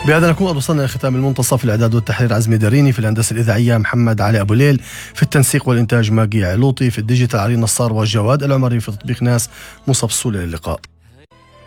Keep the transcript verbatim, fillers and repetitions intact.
بهذا نكون قد وصلنا لختام المنتصف. الإعداد والتحرير عزمي دريني، في الهندسة الإذاعية محمد علي أبو ليل، في التنسيق والإنتاج ماجي علوطي، في الديجيتال علي نصار والجواد العمري، في تطبيق ناس مصطفى السولي. للقاء.